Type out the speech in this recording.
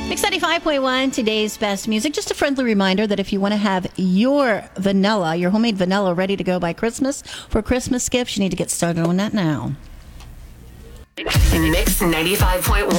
Mix 95.1, today's best music. Just a friendly reminder that if you want to have your vanilla, your homemade vanilla, ready to go by Christmas for Christmas gifts, you need to get started on that now. Mix 95.1.